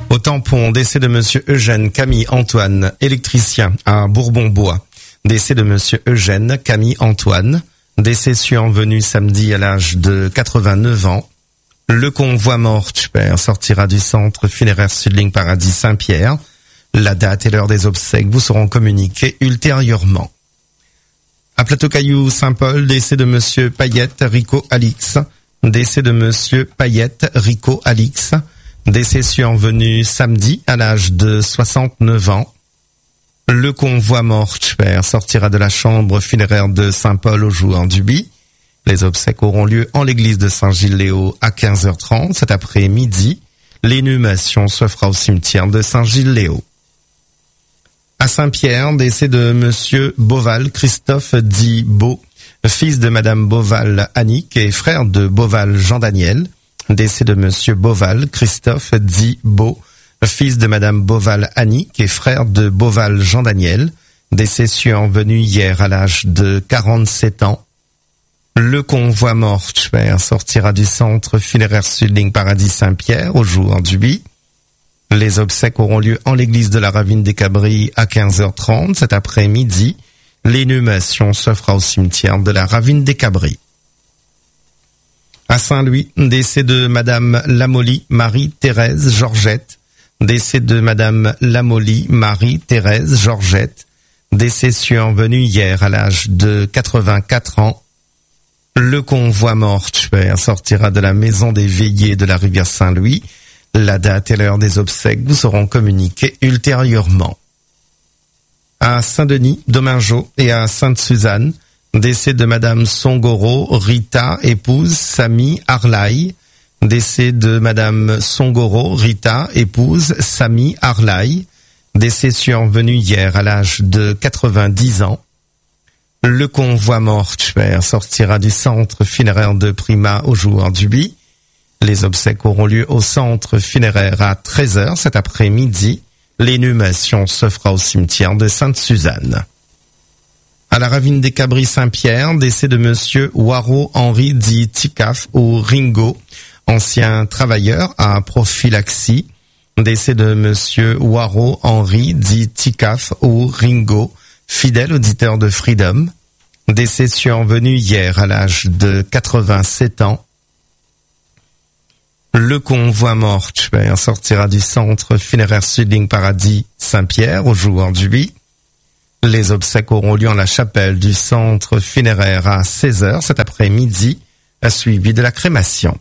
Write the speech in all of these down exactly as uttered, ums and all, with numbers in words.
Au tampon, décès de monsieur Eugène Camille Antoine, électricien à Bourbon-Bois. Décès de monsieur Eugène Camille Antoine, décès survenu samedi à l'âge de quatre-vingt-neuf ans. Le convoi mort père sortira du centre funéraire Sudling Paradis Saint-Pierre. La date et l'heure des obsèques vous seront communiquées ultérieurement. À Plateau-Caillou Saint-Paul, décès de monsieur Payette Rico Alix. Décès de monsieur Payette Rico Alix. Décès survenu samedi à l'âge de soixante-neuf ans. Le convoi mort père sortira de la chambre funéraire de Saint-Paul au jour du Bi. Les obsèques auront lieu en l'église de Saint-Gilles-Léo à quinze heures trente cet après-midi. L'inhumation se fera au cimetière de Saint-Gilles-Léo. À Saint-Pierre, décès de monsieur Beauval Christophe dit Beau, fils de madame Beauval Annick et frère de Beauval Jean-Daniel. Décès de monsieur Beauval Christophe dit Beau, fils de madame Beauval Annick et frère de Beauval Jean-Daniel. Décès survenu hier à l'âge de quarante-sept ans. Le convoi mort père sortira du centre funéraire Sudling Paradis Saint-Pierre au jour du Bi. Les obsèques auront lieu en l'église de la Ravine des Cabris à quinze heures trente cet après-midi. L'inhumation se fera au cimetière de la Ravine des Cabris. À Saint-Louis, décès de madame Lamolly Marie-Thérèse Georgette. Décès de madame Lamolly Marie-Thérèse Georgette. Décès survenu hier à l'âge de quatre-vingt-quatre ans. Le convoi mort père sortira de la maison des veillées de la rivière Saint-Louis. La date et l'heure des obsèques vous seront communiquées ultérieurement. À Saint-Denis, Domingeau et à Sainte-Suzanne, décès de madame Songoro Rita, épouse Samy Arlaï. Décès de madame Songoro Rita, épouse Samy Arlaï. Décès survenu hier à l'âge de quatre-vingt-dix ans. Le convoi mort père sortira du centre funéraire de Prima au jour du Bi. Les obsèques auront lieu au centre funéraire à treize heures cet après-midi. L'inhumation se fera au cimetière de Sainte-Suzanne. À la Ravine des Cabris Saint-Pierre, décès de monsieur Waro Henri dit Ticaf ou Ringo, ancien travailleur à prophylaxie. Décès de monsieur Waro Henri dit Ticaf ou Ringo, fidèle auditeur de Freedom. Décès survenu hier à l'âge de quatre-vingt-sept ans. Le convoi mort père sortira du centre funéraire Sudling Paradis Saint-Pierre au jour du Bi. Les obsèques auront lieu en la chapelle du centre funéraire à seize heures cet après-midi, suivi de la crémation.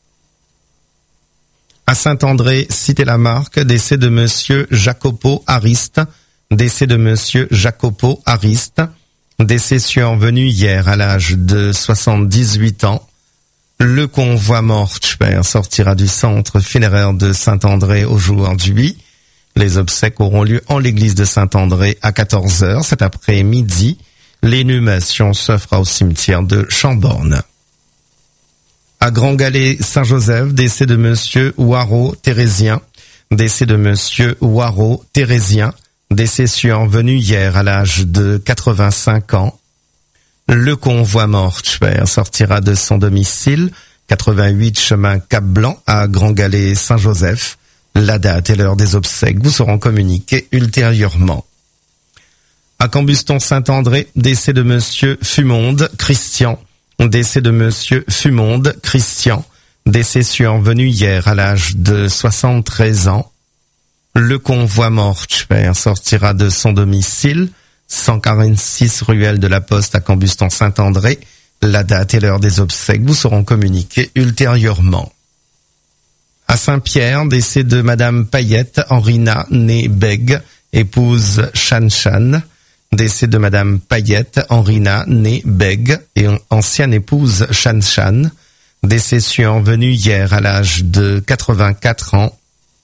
À Saint-André, Cité-la-Marque, décès de monsieur Jacopo Ariste. Décès de monsieur Jacopo Ariste. Décès survenu hier à l'âge de soixante-dix-huit ans. Le convoi mort père sortira du centre funéraire de Saint-André au jour du Bi. Les obsèques auront lieu en l'église de Saint-André à quatorze heures cet après-midi. L'inhumation se fera au cimetière de Chamborne. À Grand-Galais Saint-Joseph, décès de monsieur Waro Thérésien. Décès de monsieur Waro Thérésien. Décès survenu hier à l'âge de quatre-vingt-cinq ans. Le convoi mort père sortira de son domicile, quatre-vingt-huit chemin Cap-Blanc à Grand-Galais Saint-Joseph. La date et l'heure des obsèques vous seront communiquées ultérieurement. À Cambuston-Saint-André, décès de monsieur Fumonde Christian. Décès de monsieur Fumonde Christian. Décès survenu hier à l'âge de soixante-treize ans. Le convoi mort père sortira de son domicile, cent quarante-six ruelle de la Poste à Cambuston-Saint-André. La date et l'heure des obsèques vous seront communiquées ultérieurement. À Saint-Pierre, décès de madame Payette Henrina née Beg, épouse Chan Chan. Décès de madame Payette Henrina née Beg et ancienne épouse Chan Chan. Décès survenu hier à l'âge de quatre-vingt-quatre ans.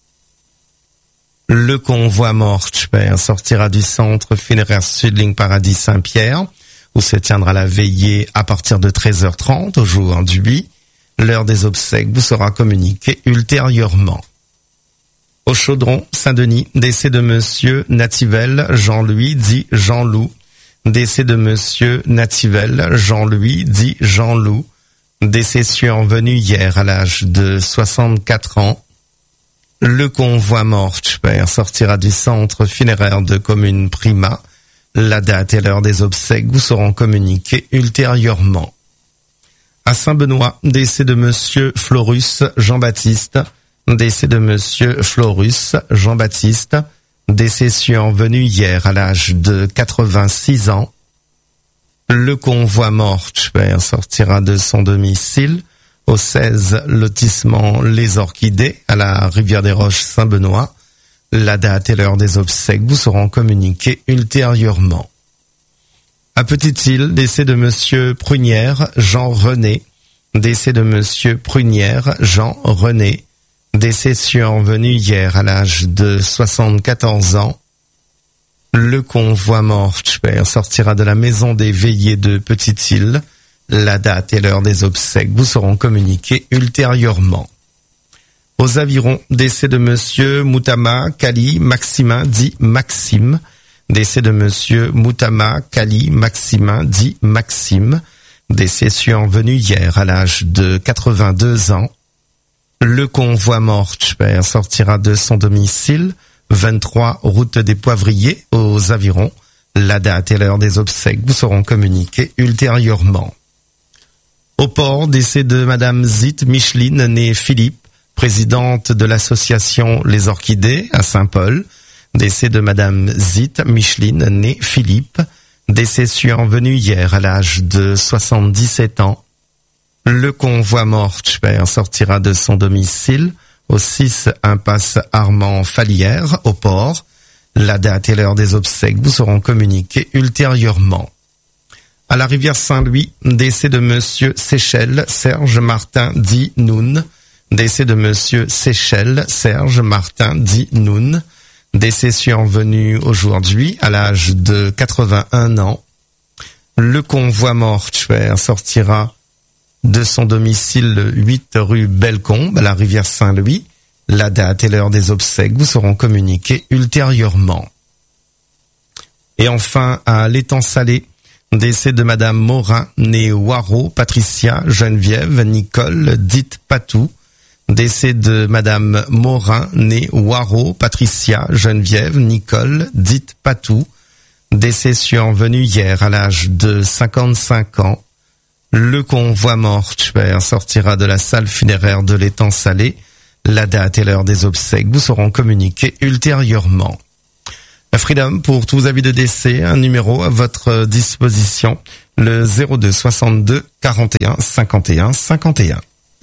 Le convoi mort père sortira du centre funéraire Sudling Paradis Saint-Pierre, où se tiendra la veillée à partir de treize heures trente au jour du Bi. L'heure des obsèques vous sera communiquée ultérieurement. Au Chaudron, Saint-Denis, décès de monsieur Nativelle Jean-Louis dit Jean-Loup. Décès de monsieur Nativelle Jean-Louis dit Jean-Loup. Décès survenu hier à l'âge de soixante-quatre ans. Le convoi mortuaire sortira du centre funéraire de commune Prima. La date et l'heure des obsèques vous seront communiquées ultérieurement. À Saint-Benoît, décès de monsieur Florus Jean-Baptiste. Décès de monsieur Florus Jean-Baptiste. Décès survenu hier à l'âge de quatre-vingt-six ans. Le convoi mortuaire sortira de son domicile au seize lotissement Les Orchidées à la Rivière des Roches Saint-Benoît. La date et l'heure des obsèques vous seront communiquées ultérieurement. À Petite-Île, décès de monsieur Prunière Jean-René. Décès de monsieur Prunière Jean-René. Décès survenu hier à l'âge de soixante-quatorze ans. Le convoi mortuaire sortira de la maison des veillées de Petite-Île. La date et l'heure des obsèques vous seront communiquées ultérieurement. Aux Avirons, décès de monsieur Moutama Kali Maximin dit Maxime. Décès de monsieur Moutama Kali Maximin dit Maxime. Décès survenu hier à l'âge de quatre-vingt-deux ans. Le convoi mortuaire sortira de son domicile, vingt-trois route des Poivriers aux Avirons. La date et l'heure des obsèques vous seront communiquées ultérieurement. Au port, décès de madame Zit Micheline née Philippe, présidente de l'association Les Orchidées à Saint-Paul. Décès de madame Zit Micheline née Philippe. Décès survenu hier à l'âge de soixante-dix-sept ans. Le convoi mortuaire sortira de son domicile au six impasse Armand Falière au port. La date et l'heure des obsèques vous seront communiquées ultérieurement. À la rivière Saint-Louis, décès de monsieur Séchelle Serge Martin dit Noun. Décès de monsieur Séchelle Serge Martin dit Noun. Décès survenu aujourd'hui à l'âge de quatre-vingt-un ans. Le convoi mortuaire sortira de son domicile huit rue Bellecombe à la rivière Saint-Louis. La date et l'heure des obsèques vous seront communiquées ultérieurement. Et enfin, à l'étang Salé, décès de madame Morin, née Waro, Patricia, Geneviève, Nicole, dite Patou. Décès de madame Morin, née Waro, Patricia, Geneviève, Nicole, dite Patou. Décès survenu hier à l'âge de cinquante-cinq ans. Le convoi mortuaire sortira de la salle funéraire de l'étang Salé. La date et l'heure des obsèques vous seront communiquées ultérieurement. Freedom, pour tous avis de décès, un numéro à votre disposition, le zéro deux soixante-deux quarante et un cinquante et un cinquante et un.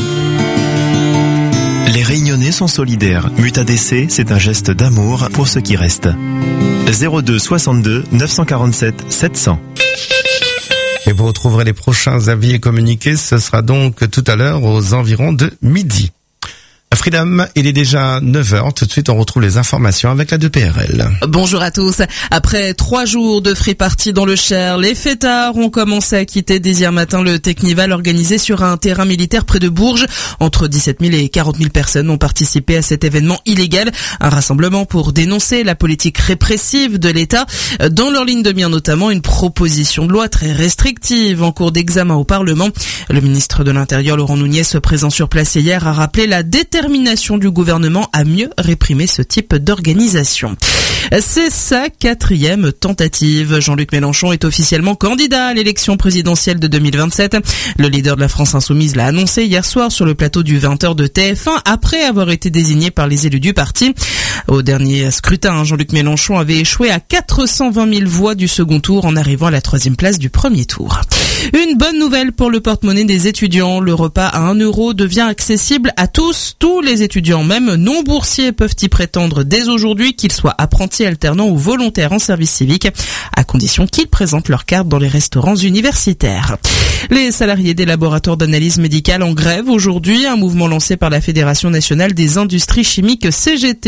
Les Réunionnais sont solidaires. Mutadc, c'est un geste d'amour pour ceux qui restent. zéro deux soixante-deux neuf cent quarante-sept sept cents. Et vous retrouverez les prochains avis et communiqués, ce sera donc tout à l'heure aux environs de midi. Freedom, il est déjà neuf heures. Tout de suite, on retrouve les informations avec la deux P R L. Bonjour à tous. Après trois jours de free party dans le Cher, les fêtards ont commencé à quitter dès hier matin le Technival organisé sur un terrain militaire près de Bourges. Entre dix-sept mille et quarante mille personnes ont participé à cet événement illégal. Un rassemblement pour dénoncer la politique répressive de l'État. Dans leur ligne de mire notamment une proposition de loi très restrictive en cours d'examen au Parlement. Le ministre de l'Intérieur, Laurent Nunez, présent sur place hier, a rappelé la détermination du gouvernement à mieux réprimer ce type d'organisation. C'est sa quatrième tentative. Jean-Luc Mélenchon est officiellement candidat à l'élection présidentielle de deux mille vingt-sept. Le leader de la France Insoumise l'a annoncé hier soir sur le plateau du vingt heures de T F un après avoir été désigné par les élus du parti. Au dernier scrutin, Jean-Luc Mélenchon avait échoué à quatre cent vingt mille voix du second tour en arrivant à la troisième place du premier tour. Une bonne nouvelle pour le porte-monnaie des étudiants. Le repas à un euro devient accessible à tous. Tous les étudiants, même non boursiers, peuvent y prétendre dès aujourd'hui, qu'ils soient apprentis, alternants ou volontaires en service civique, à condition qu'ils présentent leur carte dans les restaurants universitaires. Les salariés des laboratoires d'analyse médicale en grève aujourd'hui, un mouvement lancé par la Fédération nationale des industries chimiques C G T pour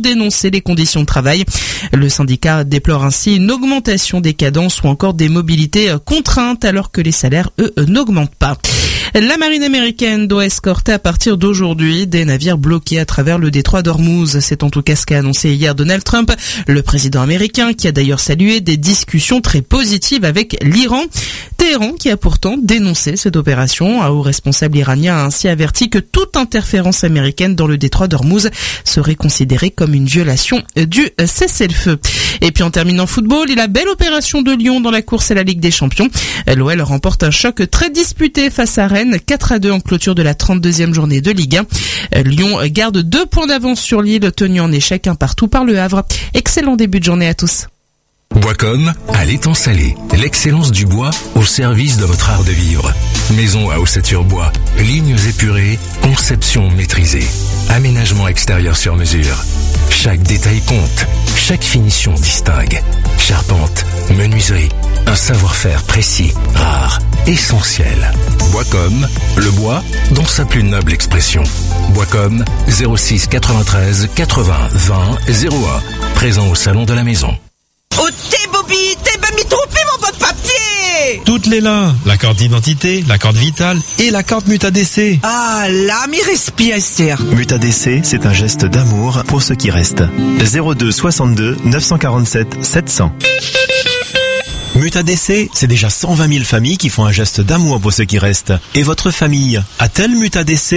dénoncer les conditions de travail. Le syndicat déplore ainsi une augmentation des cadences ou encore des mobilités contraintes alors que les salaires, eux, n'augmentent pas. La marine américaine doit escorter à partir d'aujourd'hui des navires bloqués à travers le détroit d'Ormuz. C'est en tout cas ce qu'a annoncé hier Donald Trump, le président américain, qui a d'ailleurs salué des discussions très positives avec l'Iran. Téhéran qui a pourtant dénoncé cette opération. Un haut responsable iranien a ainsi averti que toute interférence américaine dans le détroit d'Ormuz serait considérée comme une violation du cessez-le-feu. Et puis en terminant football, la belle opération de Lyon dans la course à la Ligue des Champions. L'O L remporte un choc très disputé face à Rennes, quatre à deux en clôture de la trente-deuxième journée de Ligue un. Lyon garde deux points d'avance sur Lille, tenu en échec un partout par le Havre. Excellent début de journée à tous. Boiscom à l'étang salé, l'excellence du bois au service de votre art de vivre. Maison à ossature bois, lignes épurées, conception maîtrisée, aménagement extérieur sur mesure. Chaque détail compte, chaque finition distingue. Charpente, menuiserie, un savoir-faire précis, rare, essentiel. Boiscom, le bois dans sa plus noble expression. Boiscom zéro six quatre-vingt-treize quatre-vingts vingt zéro un, présent au salon de la maison. Oh t'es Bobby, t'es pas mis trompé mon bon papier. Toutes les là, la carte d'identité, la carte vitale et la carte Muta-D C. Ah là, mi respire. Muta-D C, c'est un geste d'amour pour ceux qui restent. zéro deux soixante-deux neuf cent quarante-sept sept cents. Muta-D C, c'est déjà cent vingt mille familles qui font un geste d'amour pour ceux qui restent. Et votre famille a-t-elle Muta-D C ?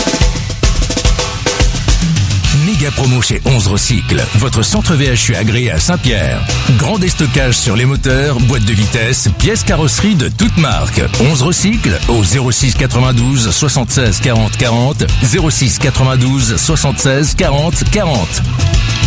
Méga promo chez onze Recycle, votre centre V H U agréé à Saint-Pierre. Grand déstockage sur les moteurs, boîtes de vitesse, pièces carrosserie de toutes marques. onze Recycle au zéro six quatre-vingt-douze soixante-seize quarante quarante, zéro six quatre-vingt-douze soixante-seize quarante quarante.